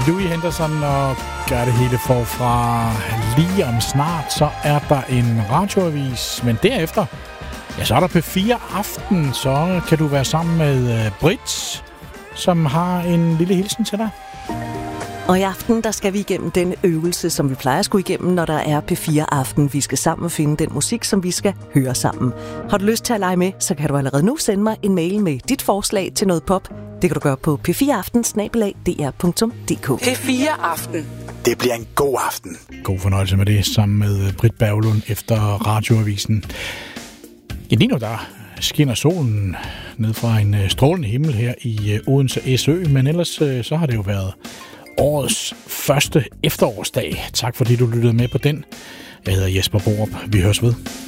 Louis Henderson og gør det hele forfra. Lige om snart, så er der en radioavis, men derefter, ja, så er der P4 Aften, så kan du være sammen med Britt, som har en lille hilsen til dig. Og i aften, der skal vi igennem den øvelse, som vi plejer at skulle igennem, når der er P4 Aften. Vi skal sammen finde den musik, som vi skal høre sammen. Har du lyst til at lege med, så kan du allerede nu sende mig en mail med dit forslag til noget pop. Det kan du gøre på p4aften@dr.dk. P4 Aften. Det bliver en god aften. God fornøjelse med det, sammen med Britt Berglund efter radioavisen. Ja, lige nu der skinner solen ned fra en strålende himmel her i Odense Sø, men ellers så har det jo været årets første efterårsdag. Tak fordi du lyttede med på den. Jeg hedder Jesper Borup. Vi høres ved.